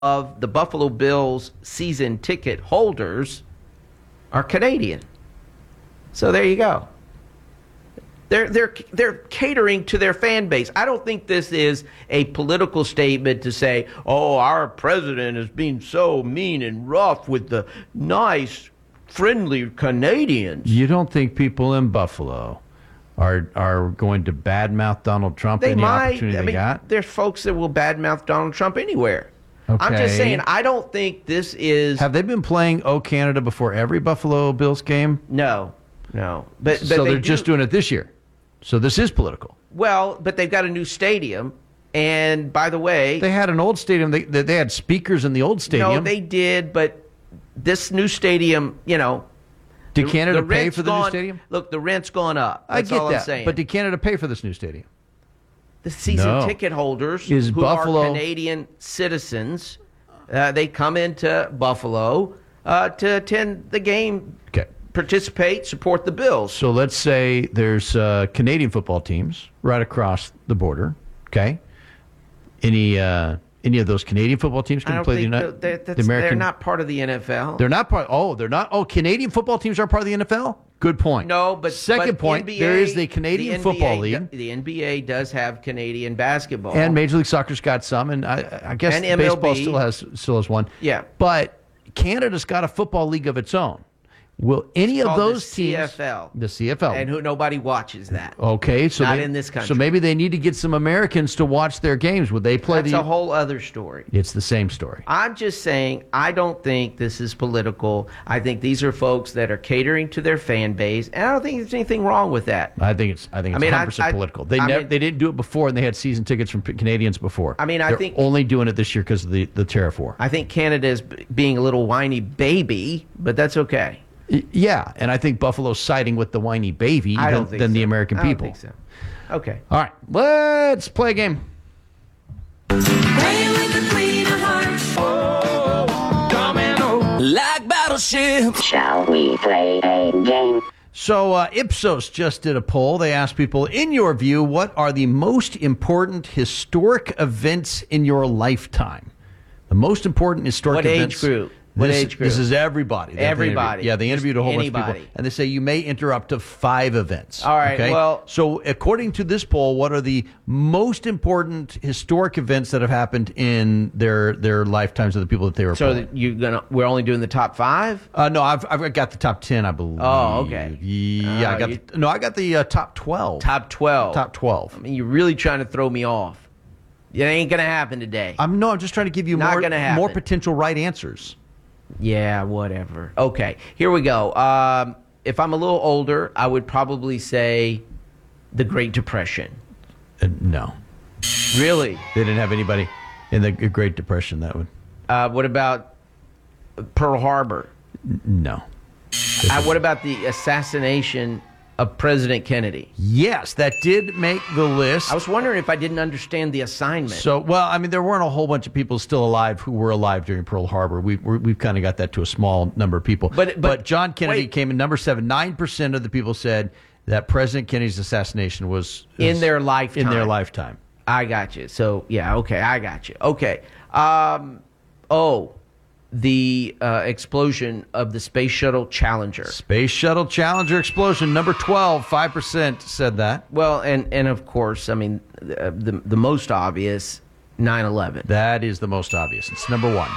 of the Buffalo Bills season ticket holders are Canadian. So there you go. They're catering to their fan base. I don't think this is a political statement to say, "Oh, our president is being so mean and rough with the nice, friendly Canadians." You don't think people in Buffalo are going to badmouth Donald Trump any opportunity they got? There's folks that will badmouth Donald Trump anywhere. Okay. I'm just saying, I don't think this is. Have they been playing "Oh Canada" before every Buffalo Bills game? No. But so they're just doing it this year. So this is political. Well, but they've got a new stadium. And by the way, they had an old stadium. They had speakers in the old stadium. No, they did. But this new stadium, did Canada pay for the new stadium? Look, the rent's gone up. That's I get all that. I'm saying. But did Canada pay for this new stadium? The season ticket holders who are Canadian citizens, they come into Buffalo to attend the game. Okay. Participate, support the Bills. So let's say there's Canadian football teams right across the border. Okay, any of those Canadian football teams can play the American? They're not part of the NFL. They're not part. Oh, they're not. Oh, Canadian football teams aren't part of the NFL. Good point. No, but second point, NBA, there is the Canadian Football League. The NBA does have Canadian basketball, and Major League Soccer's got some, and I guess and baseball MLB. still has one. Yeah, but Canada's got a football league of its own. Will any of those the teams, CFL, the CFL, and nobody watches that? Okay, so not in this country. So maybe they need to get some Americans to watch their games. Would they play? That's a whole other story. It's the same story. I'm just saying, I don't think this is political. I think these are folks that are catering to their fan base, and I don't think there's anything wrong with that. I think it's 100% political. They didn't do it before, and they had season tickets from Canadians before. I think only doing it this year because of the tariff war. I think Canada is being a little whiny baby, but that's okay. Yeah, and I think Buffalo's siding with the whiny baby than the American people. I don't think so. Okay. All right, let's play a game. Play with the Queen of Hearts. Oh, domino. Like battleships. Shall we play a game? So Ipsos just did a poll. They asked people, in your view, what are the most important historic events in your lifetime? The most important historic events. What age group? What age group? This is everybody. Everybody. Yeah, they interviewed a whole bunch of people. And they say you may enter up to 5 events. All right, okay? well. So according to this poll, what are the most important historic events that have happened in their lifetimes of the people that they were polling? So we're only doing the top 5? No, I've got the top 10, I believe. Oh, okay. Yeah, I got the top 12. Top 12. Top 12. I mean, you're really trying to throw me off. It ain't going to happen today. I'm just trying to give you more potential right answers. Yeah, whatever. Okay, here we go. If I'm a little older, I would probably say the Great Depression. No. Really? They didn't have anybody in the Great Depression that would. What about Pearl Harbor? No. What about the assassination of President Kennedy? Yes, that did make the list. I was wondering if I didn't understand the assignment. So, well, I mean, there weren't a whole bunch of people still alive who were alive during Pearl Harbor. We've kind of got that to a small number of people. But John Kennedy came in number 7. 9% of the people said that President Kennedy's assassination was in their lifetime. In their lifetime. I got you. So, yeah, okay, I got you. Okay. The explosion of the Space Shuttle Challenger. Space Shuttle Challenger explosion, number 12, 5% said that. Well, and of course, I mean, the most obvious, 9/11. That is the most obvious. It's number 1.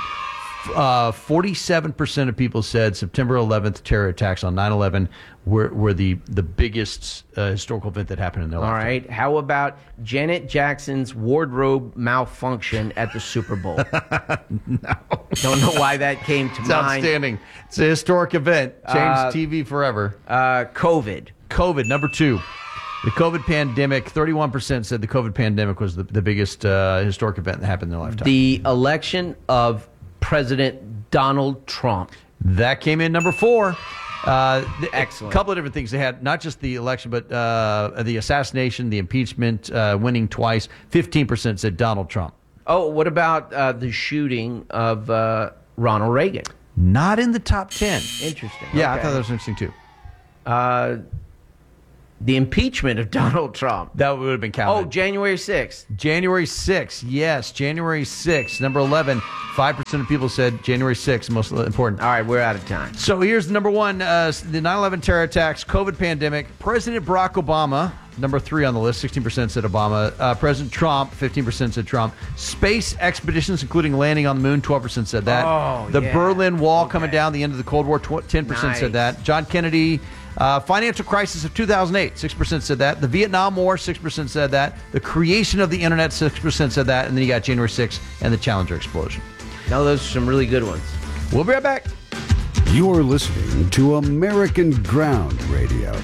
47% of people said September 11th terror attacks on 9/11 were the biggest historical event that happened in their lifetime. All right. How about Janet Jackson's wardrobe malfunction at the Super Bowl? No. Don't know why that came to mind. It's outstanding. It's a historic event. Changed TV forever. COVID, number 2. The COVID pandemic, 31% said the COVID pandemic was the biggest historic event that happened in their lifetime. The election of President Donald Trump. That came in number 4. Excellent. A couple of different things. They had not just the election, but the assassination, the impeachment, winning twice. 15% said Donald Trump. Oh, what about the shooting of Ronald Reagan? Not in the top 10. Interesting. Yeah, okay. I thought that was interesting too. The impeachment of Donald Trump. That would have been counted. Oh, January 6th. January 6th. Yes, January 6th. Number 11, 5% of people said January 6th, most important. All right, we're out of time. So here's number one, the 9/11 terror attacks, COVID pandemic, President Barack Obama, number 3 on the list, 16% said Obama. President Trump, 15% said Trump. Space expeditions, including landing on the moon, 12% said that. Oh, the yeah. Berlin Wall coming down, the end of the Cold War, 10% Nice. said that. John Kennedy, financial crisis of 2008, 6% said that. The Vietnam War, 6% said that. The creation of the internet, 6% said that. And then you got January 6th and the Challenger explosion. No, those are some really good ones. We'll be right back. You're listening to American Ground Radio.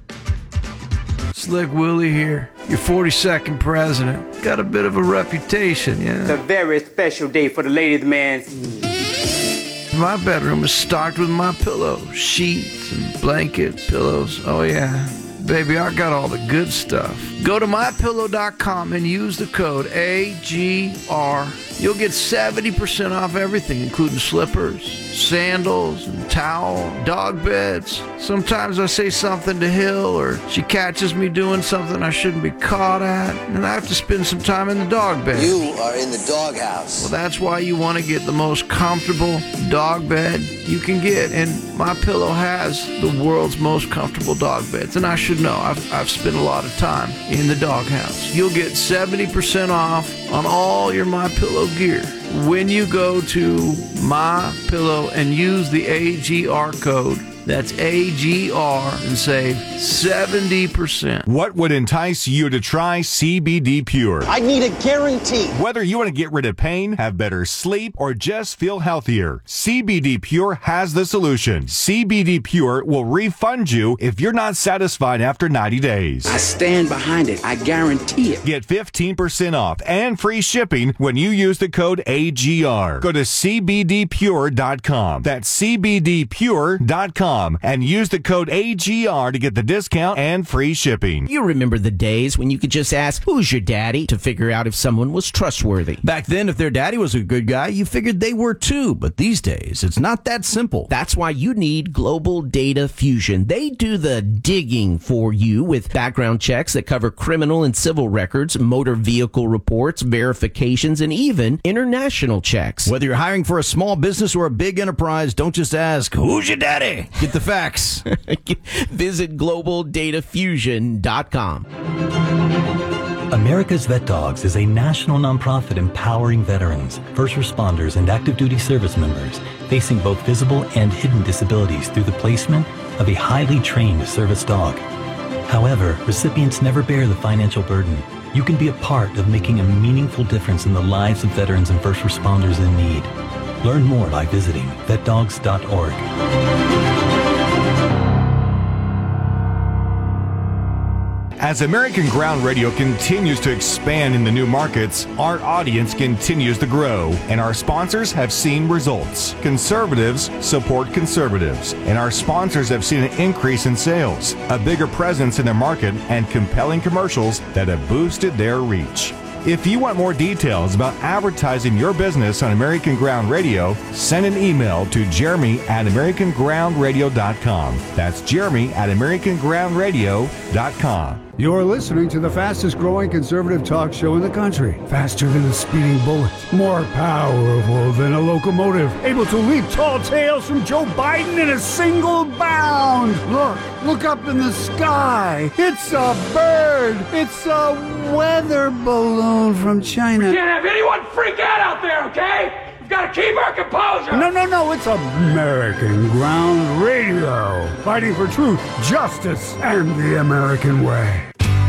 Slick Willie here, your 42nd president. Got a bit of a reputation, yeah? It's a very special day for the ladies' man. My bedroom is stocked with my pillows, sheets and blankets, pillows. Oh, yeah. Baby, I got all the good stuff. Go to MyPillow.com and use the code AGR. You'll get 70% off everything, including slippers, sandals, and towel, dog beds. Sometimes I say something to Hill, or she catches me doing something I shouldn't be caught at, and I have to spend some time in the dog bed. You are in the doghouse. Well, that's why you want to get the most comfortable dog bed you can get, and MyPillow has the world's most comfortable dog beds, and I should know. I've spent a lot of time in the doghouse. You'll get 70% off on all your MyPillow gear when you go to MyPillow and use the AGR code. That's AGR and save 70%. What would entice you to try CBD Pure? I need a guarantee. Whether you want to get rid of pain, have better sleep, or just feel healthier, CBD Pure has the solution. CBD Pure will refund you if you're not satisfied after 90 days. I stand behind it. I guarantee it. Get 15% off and free shipping when you use the code AGR. Go to CBDPure.com. That's CBDPure.com. And use the code AGR to get the discount and free shipping. You remember the days when you could just ask, who's your daddy, to figure out if someone was trustworthy. Back then, if their daddy was a good guy, you figured they were too. But these days, it's not that simple. That's why you need Global Data Fusion. They do the digging for you with background checks that cover criminal and civil records, motor vehicle reports, verifications, and even international checks. Whether you're hiring for a small business or a big enterprise, don't just ask, who's your daddy? Get the facts. Visit GlobalDataFusion.com. America's Vet Dogs is a national nonprofit empowering veterans, first responders, and active duty service members facing both visible and hidden disabilities through the placement of a highly trained service dog. However, recipients never bear the financial burden. You can be a part of making a meaningful difference in the lives of veterans and first responders in need. Learn more by visiting vetdogs.org. As American Ground Radio continues to expand in the new markets, our audience continues to grow, and our sponsors have seen results. Conservatives support conservatives, and our sponsors have seen an increase in sales, a bigger presence in their market, and compelling commercials that have boosted their reach. If you want more details about advertising your business on American Ground Radio, send an email to jeremy@americangroundradio.com. That's jeremy@americangroundradio.com. You're listening to the fastest growing conservative talk show in the country. Faster than a speeding bullet. More powerful than a locomotive. Able to leap tall tales from Joe Biden in a single bound. Look up in the sky. It's a bird. It's a weather balloon from China. We can't have anyone freak out there, okay? We've got to keep our composure. No. It's American Ground Radio. Fighting for truth, justice, and the American way.